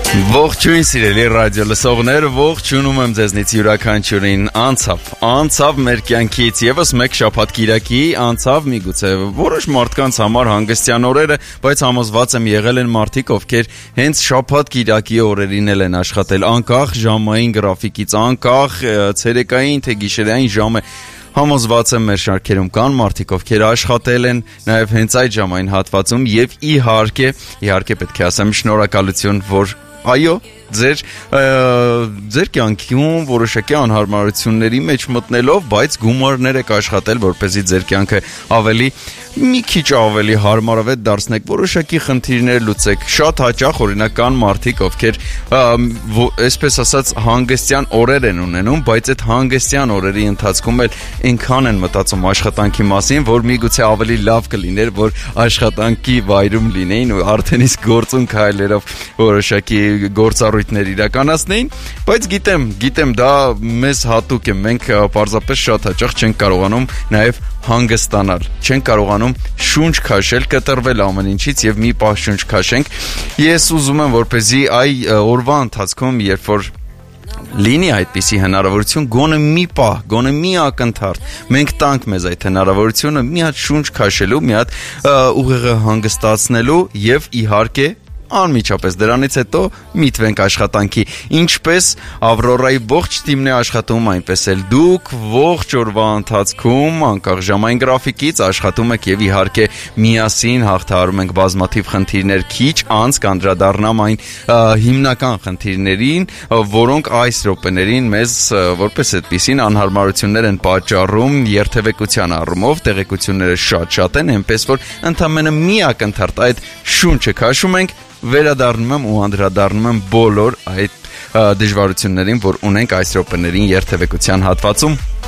Ողջույն սիրելի ռադիո լսողներ, ողջունում եմ ձեզնից յուրաքանչյուրին։ Անցավ մեր կյանքից եւս մեկ շաբաթ կիրակի, անցավ միգուցե որոշ մարդկանց համար հանգստյան օրերը, բայց համոզված եմ եղել են մարդիկ, ովքեր հենց շաբաթ կիրակի օրերին են աշխատել, անկախ ժամային գրաֆիկից, անկախ ցերեկային թե գիշերային ժամը։ Համոզված եմ մեր շարքերում կան մարդիկ, ովքեր աշխատել են նաև հենց այդ ժամային հատվածում եւ իհարկե պետք է ասեմ շնորհակալություն, որ այո, ձեր կյանքում որոշակի անհարմարությունների մեջ մտնելով, բայց գումարներ եք աշխատել, որպեսզի ձեր կյանքը մի քիչ ավելի հարմարավետ դարձնեք, որոշակի խնդիրներ լուծեք։ Շատ հաճախ օրինակ կան մարդիկ, ովքեր այսպես ասած հանգստյան օրեր են ունենում, բայց այդ հանգստյան օրերի ընթացքում էլ այնքան են մտածում աշխատանքի մասին, որ միգուցե ավելի լավ կլիներ, որ աշխատանքի վայրում լինեին ու արդեն իսկ գործուն քայլերով որոշակի գործառույթներ իրականացնեին, բայց գիտեմ դա մեզ հատուկ է, մենք պարզապես շատ հաճախ չենք կարողանում նաև հանգստանալ, չենք կարողանում շունչ քաշել, կտրվել ամեն ինչից եւ մի պահ շունչ քաշենք։ Ես ուզում եմ, որպեսզի օրվա ընթացքում, երբ որ լինի այդպիսի հնարավորություն, գոնե մի պահ, գոնե մի ակնթարթ մենք տանք մեզ այդ հնարավորությունը մի հատ շունչ քաշելու, մի հատ ուղեղը հանգստացնելու եւ իհարկե անմիջապես դրանից հետո միտվենք աշխատանքի, ինչպես Ավրորայի ողջ թիմն է աշխատում, այնպես էլ դուք ողջ օրվա ընթացքում անկախ ժամային գրաֆիկից աշխատում եք եւ իհարկե միասին հաղթահարում ենք բազմաթիվ խնդիրներ, քիչ անց կանդրադառնամ այն հիմնական խնդիրներին, որոնք այս րոպեներին մեզ որպես այդպիսին անհարմարություններ են պատճառում երթևեկության առումով, տեղեկությունները շատ են, այնպես որ ընդամենը մի ակնթարթ այդ շունչը քաշում ենք, վերադառնում եմ ու անդրադառնում եմ բոլոր այդ դժվարություններին, որ ունենք այս րոպեներին երթևեկության հատվածում։